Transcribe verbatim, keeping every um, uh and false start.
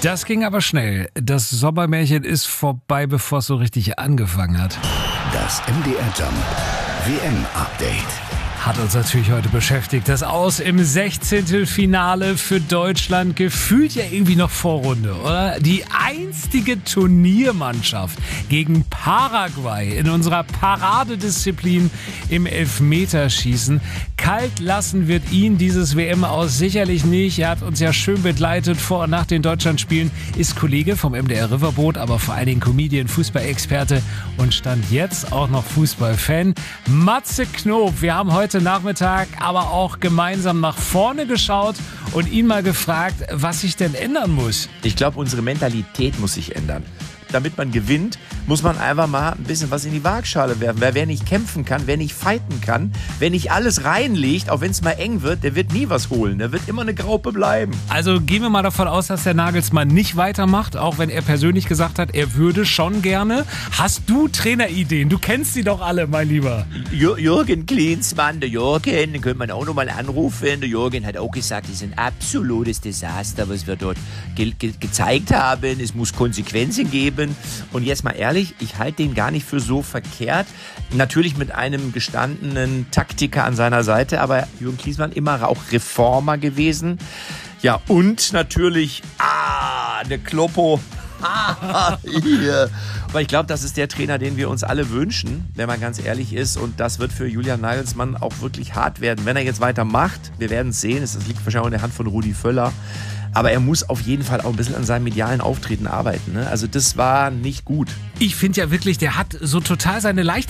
Das ging aber schnell. Das Sommermärchen ist vorbei, bevor es so richtig angefangen hat. Das M D R Jump W M-Update. Hat uns natürlich heute beschäftigt. Das Aus im Sechzehntelfinale für Deutschland, gefühlt ja irgendwie noch Vorrunde, oder? Die einstige Turniermannschaft gegen Paraguay in unserer Paradedisziplin im Elfmeterschießen. Kalt lassen wird ihn dieses W M-Aus sicherlich nicht. Er hat uns ja schön begleitet vor und nach den Deutschlandspielen, ist Kollege vom M D R Riverboat, aber vor allen Dingen Comedian, Fußballexperte und stand jetzt auch noch Fußballfan. Matze Knob, wir haben heute Nachmittag aber auch gemeinsam nach vorne geschaut und ihn mal gefragt, was sich denn ändern muss. Ich glaube, unsere Mentalität muss sich ändern. Damit man gewinnt, muss man einfach mal ein bisschen was in die Waagschale werfen. Weil wer nicht kämpfen kann, wer nicht fighten kann, wer nicht alles reinlegt, auch wenn es mal eng wird, der wird nie was holen. Der wird immer eine Graupe bleiben. Also gehen wir mal davon aus, dass der Nagelsmann nicht weitermacht, auch wenn er persönlich gesagt hat, er würde schon gerne. Hast du Trainerideen? Du kennst sie doch alle, mein Lieber. Jür- Jürgen Klinsmann, der Jürgen, den könnte man auch noch mal anrufen. Der Jürgen hat auch gesagt, es ist ein absolutes Desaster, was wir dort ge- ge- gezeigt haben. Es muss Konsequenzen geben. Und jetzt mal ehrlich, ich halte den gar nicht für so verkehrt. Natürlich mit einem gestandenen Taktiker an seiner Seite, aber Jürgen Klinsmann immer auch Reformer gewesen. Ja, und natürlich, ah, der Kloppo. Hier. Aber ich glaube, das ist der Trainer, den wir uns alle wünschen, wenn man ganz ehrlich ist. Und das wird für Julian Nagelsmann auch wirklich hart werden. Wenn er jetzt weitermacht, wir werden es sehen, das liegt wahrscheinlich in der Hand von Rudi Völler. Aber er muss auf jeden Fall auch ein bisschen an seinem medialen Auftreten arbeiten. Ne? Also das war nicht gut. Ich finde ja wirklich, der hat so total seine Leichtigkeit